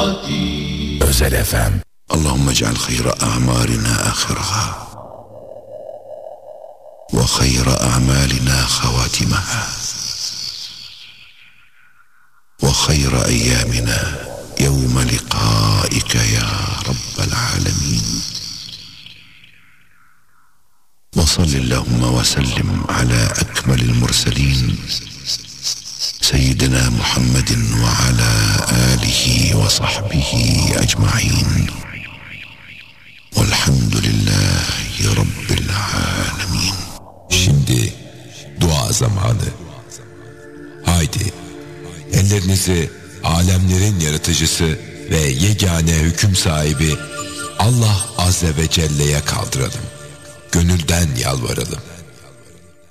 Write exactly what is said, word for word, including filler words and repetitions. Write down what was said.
Özel F M. اللهم اجعل خير أعمارنا آخرها وخير أعمالنا خواتمها وخير أيامنا يوم لقائك يا رب العالمين. وصل اللهم وسلم على أكمل المرسلين سيدنا محمد وعلى آله وصحبه أجمعين والحمد لله رب العالمين. Şimdi dua zamanı. Haydi ellerinizi alemlerin yaratıcısı ve yegane hüküm sahibi Allah Azze ve Celle'ye kaldıralım. Gönülden yalvaralım.